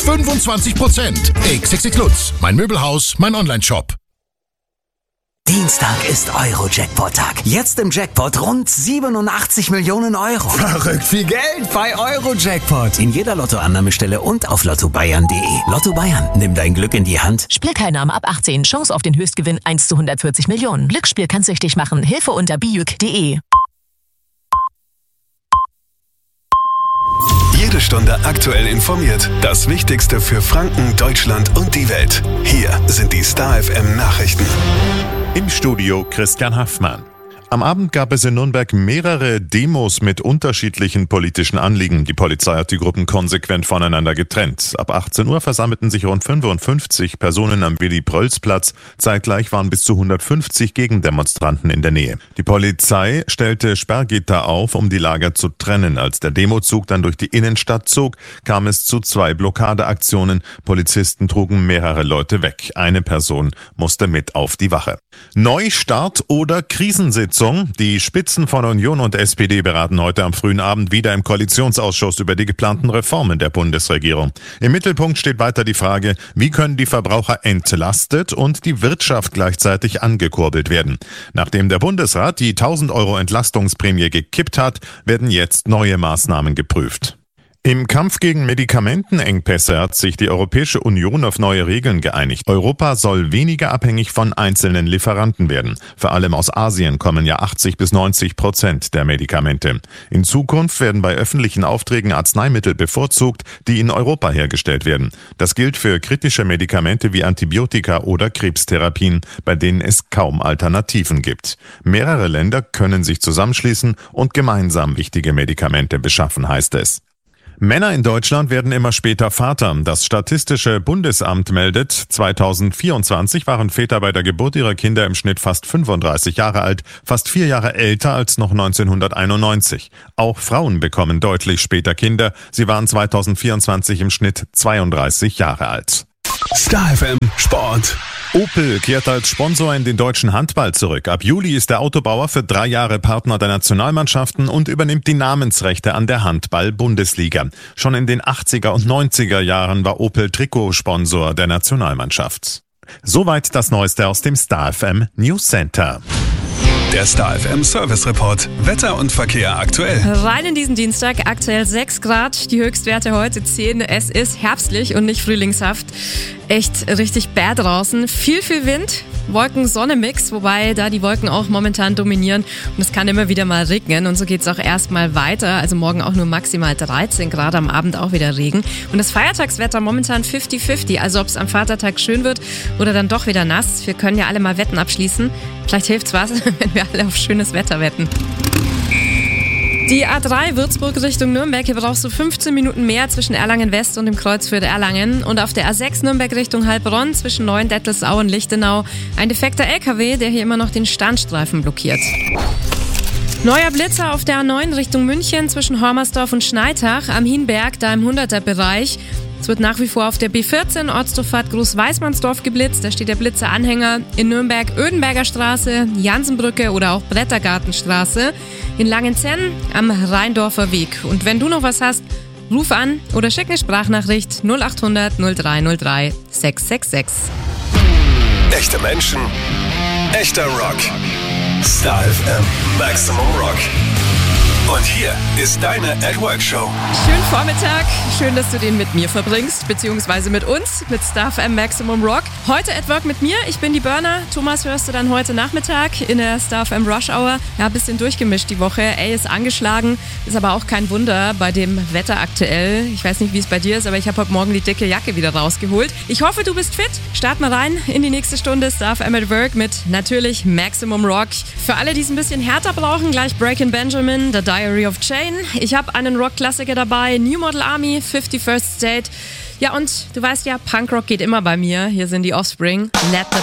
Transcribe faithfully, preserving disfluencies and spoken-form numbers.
fünfundzwanzig Prozent. X X X Lutz, mein Möbelhaus, mein Onlineshop. Dienstag ist Euro-Jackpot-Tag. Jetzt im Jackpot rund siebenundachtzig Millionen Euro. Verrückt viel Geld bei Euro-Jackpot. In jeder Lottoannahmestelle und auf lotto bayern punkt de. Lotto Bayern, nimm dein Glück in die Hand. Spielteilnahme ab achtzehn. Chance auf den Höchstgewinn eins zu hundertvierzig Millionen. Glücksspiel kann süchtig machen. Hilfe unter bijuk punkt de. Jede Stunde aktuell informiert. Das Wichtigste für Franken, Deutschland und die Welt. Hier sind die Star F M Nachrichten. Im Studio Christian Haffmann. Am Abend gab es in Nürnberg mehrere Demos mit unterschiedlichen politischen Anliegen. Die Polizei hat die Gruppen konsequent voneinander getrennt. Ab achtzehn Uhr versammelten sich rund fünfundfünfzig Personen am Willy-Prölz-Platz. Zeitgleich waren bis zu hundertfünfzig Gegendemonstranten in der Nähe. Die Polizei stellte Sperrgitter auf, um die Lager zu trennen. Als der Demozug dann durch die Innenstadt zog, kam es zu zwei Blockadeaktionen. Polizisten trugen mehrere Leute weg. Eine Person musste mit auf die Wache. Neustart oder Krisensitzung? Die Spitzen von Union und S P D beraten heute am frühen Abend wieder im Koalitionsausschuss über die geplanten Reformen der Bundesregierung. Im Mittelpunkt steht weiter die Frage, wie können die Verbraucher entlastet und die Wirtschaft gleichzeitig angekurbelt werden. Nachdem der Bundesrat die tausend Euro Entlastungsprämie gekippt hat, werden jetzt neue Maßnahmen geprüft. Im Kampf gegen Medikamentenengpässe hat sich die Europäische Union auf neue Regeln geeinigt. Europa soll weniger abhängig von einzelnen Lieferanten werden. Vor allem aus Asien kommen ja achtzig bis neunzig Prozent der Medikamente. In Zukunft werden bei öffentlichen Aufträgen Arzneimittel bevorzugt, die in Europa hergestellt werden. Das gilt für kritische Medikamente wie Antibiotika oder Krebstherapien, bei denen es kaum Alternativen gibt. Mehrere Länder können sich zusammenschließen und gemeinsam wichtige Medikamente beschaffen, heißt es. Männer in Deutschland werden immer später Vater. Das Statistische Bundesamt meldet, zweitausendvierundzwanzig waren Väter bei der Geburt ihrer Kinder im Schnitt fast fünfunddreißig Jahre alt, fast vier Jahre älter als noch neunzehnhunderteinundneunzig. Auch Frauen bekommen deutlich später Kinder. Sie waren zweitausendvierundzwanzig im Schnitt zweiunddreißig Jahre alt. Star F M Sport. Opel kehrt als Sponsor in den deutschen Handball zurück. Ab Juli ist der Autobauer für drei Jahre Partner der Nationalmannschaften und übernimmt die Namensrechte an der Handball-Bundesliga. Schon in den achtziger und neunziger Jahren war Opel Trikotsponsor der Nationalmannschaft. Soweit das Neueste aus dem Star F M News Center. Der Star F M Service Report. Wetter und Verkehr aktuell. Rein in diesen Dienstag, aktuell sechs Grad, die Höchstwerte heute zehn. Es ist herbstlich und nicht frühlingshaft. Echt richtig bad draußen. Viel, viel Wind. Wolken-Sonne-Mix, wobei da die Wolken auch momentan dominieren und es kann immer wieder mal regnen und so geht es auch erstmal weiter, also morgen auch nur maximal dreizehn Grad, am Abend auch wieder Regen und das Feiertagswetter momentan fünfzig fünfzig, also ob es am Vatertag schön wird oder dann doch wieder nass. Wir können ja alle mal Wetten abschließen, vielleicht hilft's was, wenn wir alle auf schönes Wetter wetten. Die A drei Würzburg Richtung Nürnberg, hier brauchst du fünfzehn Minuten mehr zwischen Erlangen West und dem Kreuz für Erlangen. Und auf der A sechs Nürnberg Richtung Heilbronn zwischen Neuendettelsau und Lichtenau ein defekter L K W, der hier immer noch den Standstreifen blockiert. Neuer Blitzer auf der A neun Richtung München zwischen Hormersdorf und Schneitach am Hienberg, da im hunderter-Bereich. Es wird nach wie vor auf der B vierzehn Ortsdurchfahrt Großweißmannsdorf geblitzt. Da steht der Blitzeranhänger in Nürnberg Ödenberger Straße, Jansenbrücke oder auch Brettergartenstraße. In Langenzenn am Rheindorfer Weg. Und wenn du noch was hast, ruf an oder schick eine Sprachnachricht null acht hundert null drei null drei sechs sechs sechs. Echte Menschen, echter Rock. Star F M Maximum Rock. Und hier ist deine At Work Show. Schönen Vormittag, schön, dass du den mit mir verbringst, beziehungsweise mit uns, mit Star F M Maximum Rock. Heute At Work mit mir, ich bin die Burner. Thomas hörst du dann heute Nachmittag in der Star F M Rush Hour. Ja, ein bisschen durchgemischt die Woche. Ey, ist angeschlagen, ist aber auch kein Wunder bei dem Wetter aktuell. Ich weiß nicht, wie es bei dir ist, aber ich habe heute Morgen die dicke Jacke wieder rausgeholt. Ich hoffe, du bist fit. Start mal rein in die nächste Stunde Star F M At Work mit natürlich Maximum Rock. Für alle, die es ein bisschen härter brauchen, gleich Breaking Benjamin, The Diary of Jane. Ich habe einen Rock-Klassiker dabei, New Model Army, fifty-first State. Ja, und du weißt ja, Punkrock geht immer bei mir. Hier sind die Offspring. Let the